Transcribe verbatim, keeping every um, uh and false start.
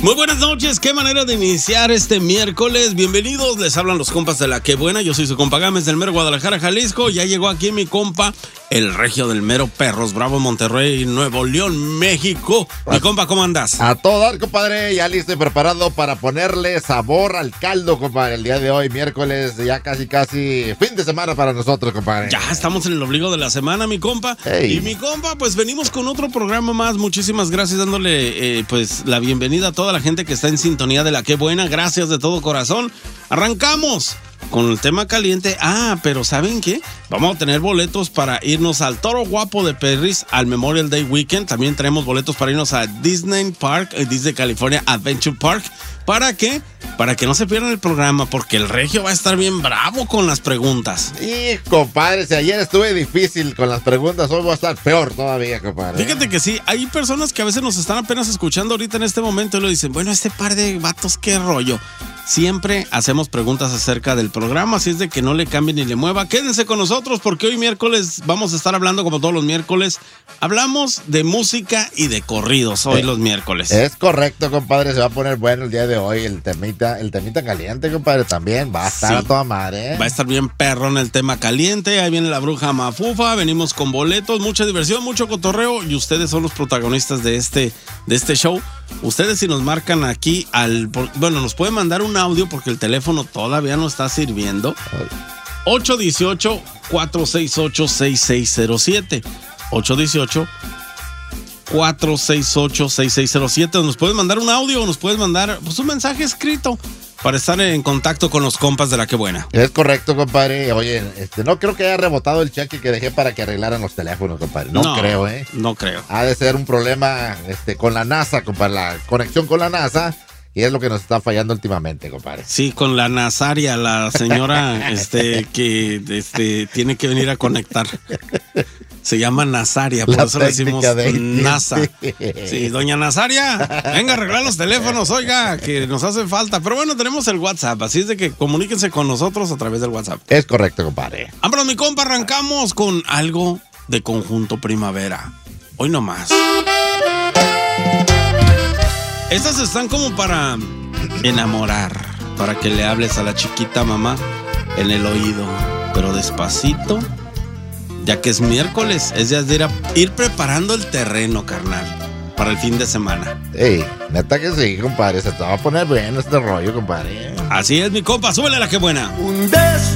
Muy buenas noches, qué manera de iniciar este miércoles. Bienvenidos, les hablan los compas de La Que Buena. Yo soy su compa Gámez del mero Guadalajara, Jalisco. Ya llegó aquí mi compa, el regio del mero Perros Bravo, Monterrey, Nuevo León, México. Mi compa, ¿cómo andas? A todo dar, compadre, ya listo y preparado para ponerle sabor al caldo, compadre. El día de hoy, miércoles, ya casi casi fin de semana para nosotros, compadre. Ya estamos en el ombligo de la semana, mi compa. Hey. Y mi compa, pues venimos con otro programa más. Muchísimas gracias, dándole eh, pues la bienvenida a toda la gente que está en sintonía de La Que Buena. Gracias de todo corazón. Arrancamos con el tema caliente. Ah, pero ¿saben qué? Vamos a tener boletos para irnos al Toro Guapo de Perris, al Memorial Day Weekend. También tenemos boletos para irnos a Disney Park, Disney California Adventure Park. ¿Para qué? Para que no se pierdan el programa, porque el regio va a estar bien bravo con las preguntas. Y, compadre, si ayer estuve difícil con las preguntas, hoy voy a estar peor todavía, compadre. Fíjate que sí, hay personas que a veces nos están apenas escuchando ahorita en este momento y lo dicen, bueno, este par de vatos, qué rollo. Siempre hacemos preguntas acerca del programa, así es de que no le cambie ni le mueva. Quédense con nosotros porque hoy miércoles vamos a estar hablando, como todos los miércoles, hablamos de música y de corridos hoy eh, los miércoles. Es correcto, compadre, se va a poner bueno el día de hoy, el temita, el temita caliente, compadre, también va a estar sí, a toda madre. ¿eh? Va a estar bien perro en el tema caliente, ahí viene la bruja mafufa, venimos con boletos, mucha diversión, mucho cotorreo y ustedes son los protagonistas de este, de este show. Ustedes si nos marcan aquí al... Bueno, nos pueden mandar un audio porque el teléfono todavía no está sirviendo. ocho uno ocho, cuatro seis ocho, seis seis cero siete. ocho uno ocho, cuatro seis ocho, seis seis cero siete. Nos pueden mandar un audio o nos pueden mandar pues, un mensaje escrito para estar en contacto con los compas de La Que Buena. Es correcto, compadre. Oye, este, no creo que haya rebotado el cheque que dejé para que arreglaran los teléfonos, compadre. No, no creo, ¿eh? No creo. Ha de ser un problema este, con la NASA, compadre, la conexión con la NASA. Y es lo que nos está fallando últimamente, compadre. Sí, con la Nazaria, la señora este, que este, tiene que venir a conectar. Se llama Nazaria, por la eso le decimos NASA. Sí, doña Nazaria, venga a arreglar los teléfonos, oiga, que nos hace falta. Pero bueno, tenemos el WhatsApp, así es de que comuníquense con nosotros a través del WhatsApp. Es correcto, compadre. Vámonos, mi compa, arrancamos con algo de Conjunto Primavera. Hoy nomás. Estas están como para enamorar, para que le hables a la chiquita mamá en el oído, pero despacito, ya que es miércoles, es de ir, a, ir preparando el terreno, carnal, para el fin de semana. Ey, neta que sí, compadre, se te va a poner bien este rollo, compadre. Así es, mi compa, súbele a La Que Buena. Un beso.